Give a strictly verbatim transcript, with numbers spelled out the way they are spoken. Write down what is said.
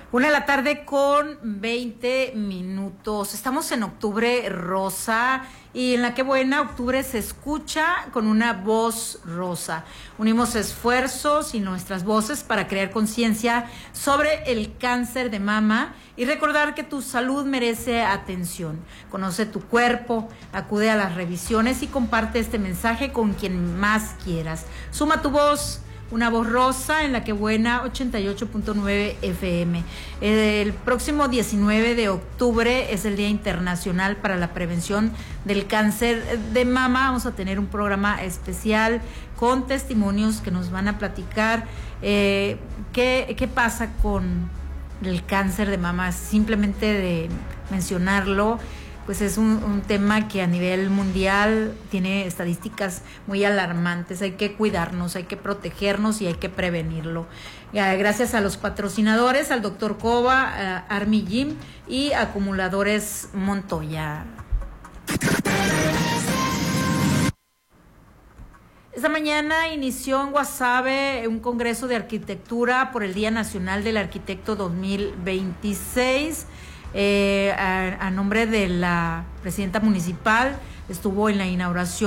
Una de la tarde con veinte minutos. Estamos en Octubre Rosa y en la que buena octubre se escucha con una voz rosa. Unimos esfuerzos y nuestras voces para crear conciencia sobre el cáncer de mama y recordar que tu salud merece atención. Conoce tu cuerpo, acude a las revisiones y comparte este mensaje con quien más quieras. Suma tu voz. Una voz rosa en la que buena ochenta y ocho punto nueve F M. El próximo diecinueve de octubre es el Día Internacional para la Prevención del Cáncer de Mama. Vamos a tener un programa especial con testimonios que nos van a platicar eh, qué, qué pasa con el cáncer de mama. Simplemente de mencionarlo, pues es un, un tema que a nivel mundial tiene estadísticas muy alarmantes. Hay que cuidarnos, hay que protegernos y hay que prevenirlo. Gracias a los patrocinadores, al doctor Cova, a Army Gym y Acumuladores Montoya. Esta mañana inició en Guasave un congreso de arquitectura por el Día Nacional del Arquitecto dos mil veintiséis. Eh, a, a nombre de la presidenta municipal, estuvo en la inauguración